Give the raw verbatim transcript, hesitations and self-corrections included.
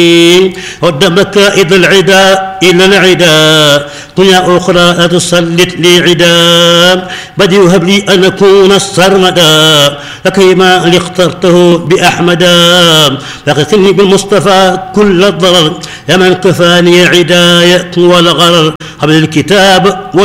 رد مكائد العدا إلى العدا دنيا أخرى لا تسلط لي عدا بدي هب لي أن أكون السرمدا لكيما اللي اخترته بأحمدا لقتني بالمصطفى كل الضرر يا من كفاني عداية والغرر قبل الكتاب